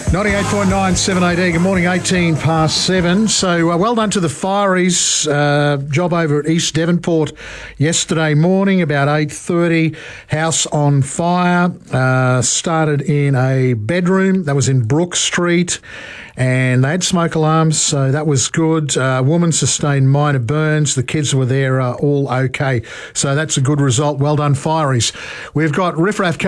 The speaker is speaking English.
98.9 7AD. Good morning, 18 past 7. So well done to the Fireys. Job over at East Devonport yesterday morning about 8:30. House on fire. Started in a bedroom that was in Brook Street, and they had smoke alarms, so that was good. Woman sustained minor burns. The kids were there all okay. So that's a good result. Well done, Fireys. We've got Riff Raff